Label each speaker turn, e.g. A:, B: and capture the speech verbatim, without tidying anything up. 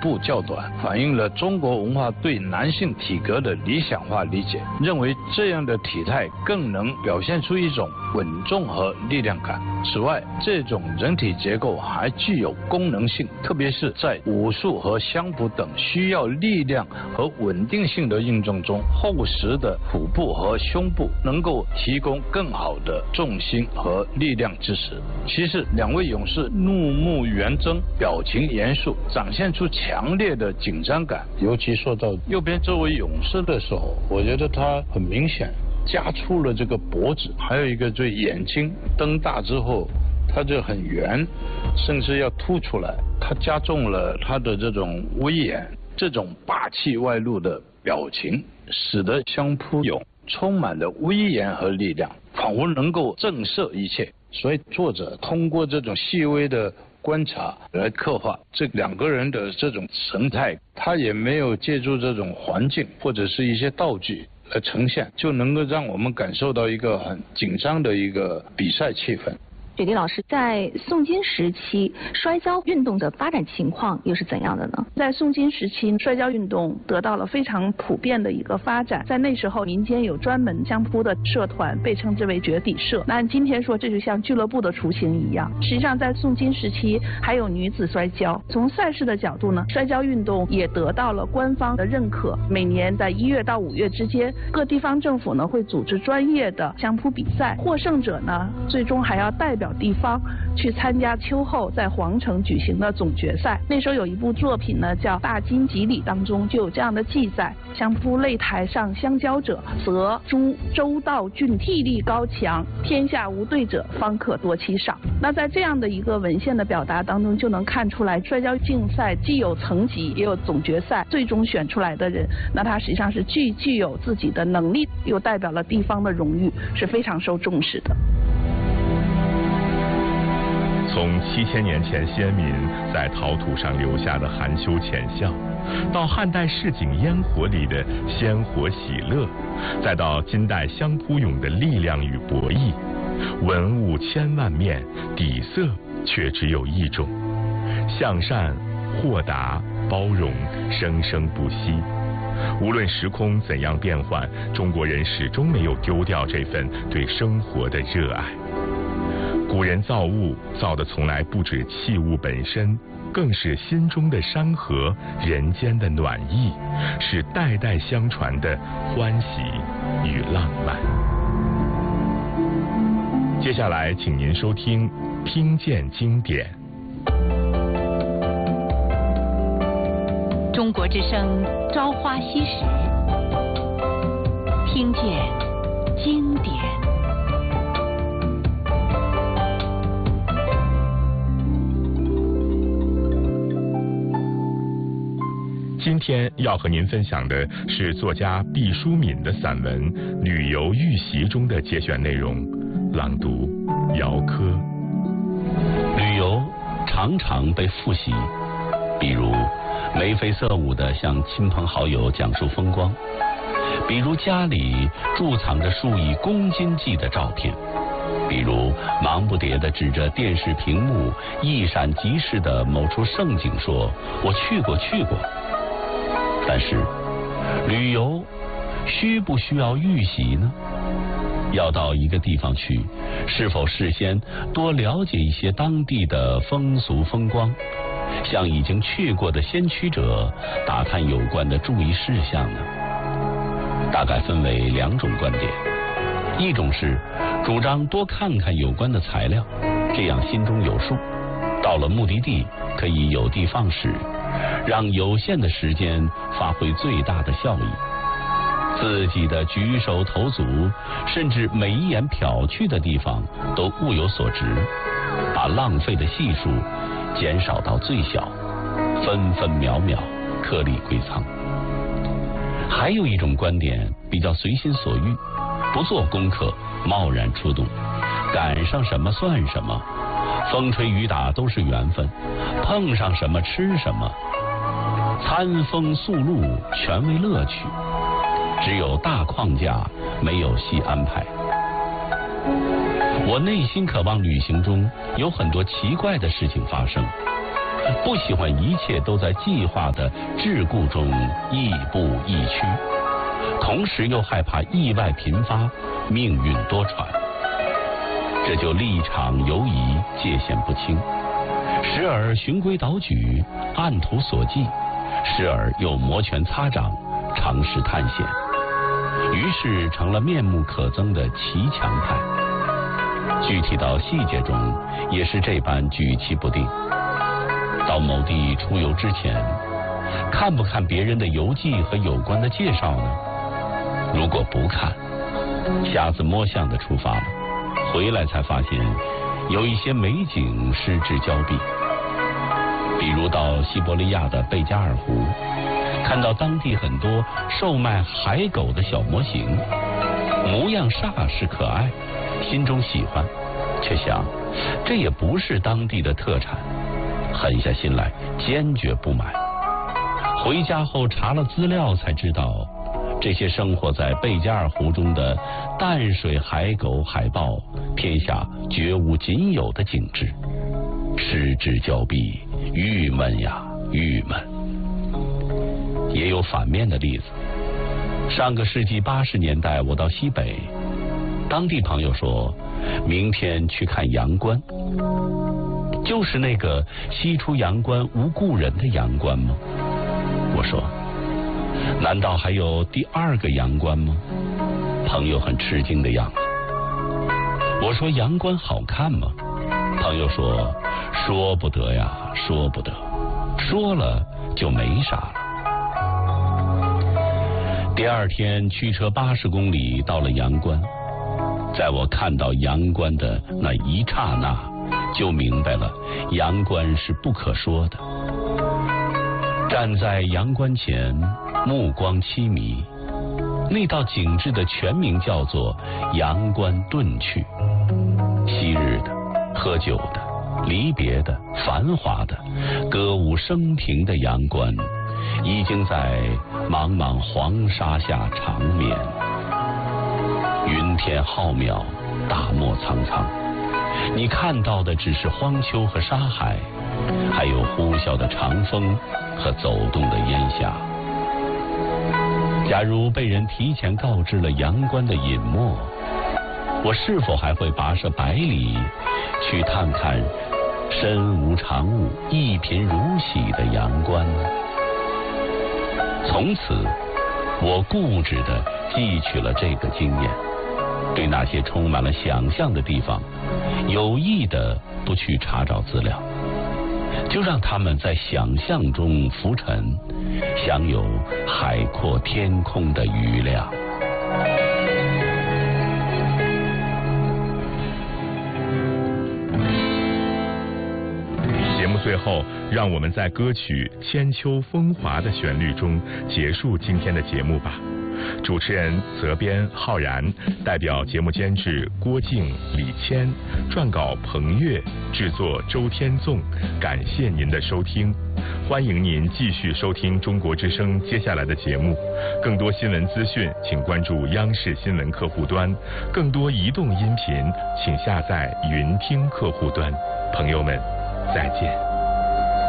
A: 部较短，反映了中国文化对男性体格的理想化理解，认为这样的体态更能表现出一种稳重和力量感。此外，这种人体结构还具有功能性，特别是在武术和相扑等需要力量和稳定性的运动中，厚实的腹部和胸部能够提供更好的重心和力量支持。其次，两位勇士怒目圆睁，表情严肃，展现出强烈的紧张感。尤其说到右边这位勇士的时候，我觉得他很明显加粗了这个脖子，还有一个对眼睛瞪大之后，它就很圆，甚至要凸出来，它加重了他的这种威严，这种霸气外露的表情，使得相扑勇充满了威严和力量，仿佛能够震慑一切。所以作者通过这种细微的观察来刻画这两个人的这种神态，他也没有借助这种环境或者是一些道具来呈现，就能够让我们感受到一个很紧张的一个比赛气氛。
B: 雪迪老师，在宋金时期，摔跤运动的发展情况又是怎样的呢？
C: 在宋金时期，摔跤运动得到了非常普遍的一个发展。在那时候，民间有专门相扑的社团，被称之为绝底社。那按今天说，这就像俱乐部的雏形一样。实际上，在宋金时期，还有女子摔跤。从赛事的角度呢，摔跤运动也得到了官方的认可。每年在一月到五月之间，各地方政府呢会组织专业的相扑比赛，获胜者呢最终还要代表地方去参加秋后在皇城举行的总决赛。那时候有一部作品呢叫《大金吉礼》，当中就有这样的记载：相扑擂台上相交者，则诸周道郡体力高强，天下无对者，方可夺其赏。那在这样的一个文献的表达当中，就能看出来摔跤竞赛既有层级，也有总决赛，最终选出来的人，那他实际上是既具有自己的能力，又代表了地方的荣誉，是非常受重视的。
D: 从七千年前先民在陶土上留下的含羞浅笑，到汉代市井烟火里的鲜活喜乐，再到今代相扑勇的力量与博弈，文物千万面，底色却只有一种：向善、豁达、包容，生生不息。无论时空怎样变换，中国人始终没有丢掉这份对生活的热爱。古人造物造的从来不止器物本身，更是心中的山河，人间的暖意，是代代相传的欢喜与浪漫。接下来请您收听听见经典。
E: 中国之声朝花夕拾，听见经典。
D: 今天要和您分享的是作家毕淑敏的散文《旅游预习》中的节选内容，朗读姚科。
F: 旅游常常被复习，比如眉飞色舞地向亲朋好友讲述风光，比如家里贮藏着数以公斤计的照片，比如忙不迭地指着电视屏幕一闪即逝的某处胜景说：“我去过，去过。”但是，旅游需不需要预习呢？要到一个地方去，是否事先多了解一些当地的风俗风光，向已经去过的先驱者打探有关的注意事项呢？大概分为两种观点，一种是主张多看看有关的材料，这样心中有数，到了目的地可以有的放矢，让有限的时间发挥最大的效益。自己的举手投足，甚至每一眼瞟去的地方都物有所值，把浪费的系数减少到最小，分分秒秒颗粒归仓。还有一种观点比较随心所欲，不做功课，贸然出动，赶上什么算什么，风吹雨打都是缘分，碰上什么吃什么，餐风宿露全为乐趣，只有大框架，没有细安排。我内心渴望旅行中有很多奇怪的事情发生， 不喜欢一切都在计划的桎梏中亦步亦趋，同时又害怕意外频发，命运多舛。这就立场游移，界限不清，时而循规蹈矩，按图索骥，时而又摩拳擦掌，尝试探险，于是成了面目可憎的骑墙派。具体到细节中也是这般举棋不定。到某地出游之前，看不看别人的游记和有关的介绍呢？如果不看，瞎子摸象的出发了，回来才发现有一些美景失之交臂。比如到西伯利亚的贝加尔湖，看到当地很多售卖海狗的小模型，模样煞是可爱，心中喜欢，却想这也不是当地的特产，狠下心来坚决不买。回家后查了资料才知道，这些生活在贝加尔湖中的淡水海狗海豹，天下绝无仅有的景致。失之交臂，郁闷呀郁闷。也有反面的例子。上个世纪八十年代，我到西北，当地朋友说明天去看阳关，就是那个西出阳关无故人的阳关吗？我说难道还有第二个阳关吗？朋友很吃惊的样子。我说阳关好看吗？朋友说说不得呀，说不得，说了就没啥了。第二天驱车八十公里到了阳关，在我看到阳关的那一刹那，就明白了阳关是不可说的。站在阳关前，目光凄迷，那道景致的全名叫做阳关遁去。昔日的、喝酒的、离别的、繁华的、歌舞升平的阳关，已经在茫茫黄沙下长眠。云天浩渺，大漠苍苍，你看到的只是荒丘和沙海，还有呼啸的长风和走动的烟霞。假如被人提前告知了阳关的隐没，我是否还会跋涉百里去探看身无长物、一贫如洗的阳关呢？从此我固执地汲取了这个经验，对那些充满了想象的地方有意地不去查找资料，就让他们在想象中浮沉，享有海阔天空的余量。
D: 节目最后，让我们在歌曲《千秋风华》的旋律中结束今天的节目吧。主持人责编浩然，代表节目监制郭靖、李谦，撰稿彭越，制作周天纵。感谢您的收听，欢迎您继续收听中国之声接下来的节目。更多新闻资讯，请关注央视新闻客户端；更多移动音频，请下载云听客户端。朋友们，再见。